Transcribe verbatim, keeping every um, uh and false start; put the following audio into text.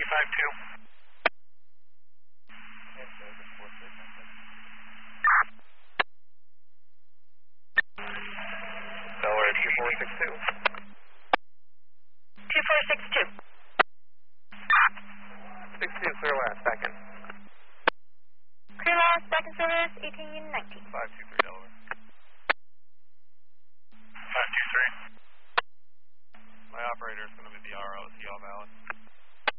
five two. Delaware two four six two. two four six two. six two, clear last, second. Clear last, second service, eighteen nineteen. five two three, Delaware. five two three. My operator is going to be the R O. Is he all valid?